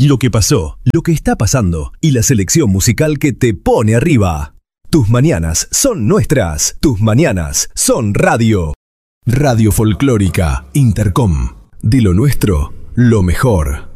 lo que pasó, lo que está pasando y la selección musical que te pone arriba. Tus mañanas son nuestras, tus mañanas son radio. Radio Folclórica Intercom. De lo nuestro, lo mejor.